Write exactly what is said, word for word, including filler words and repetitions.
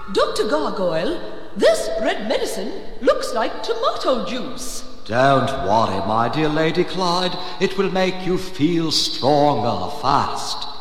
Doctor Gargoyle, this red medicine looks like tomato juice. Don't worry, my dear Lady Clyde. It will make you feel stronger fast.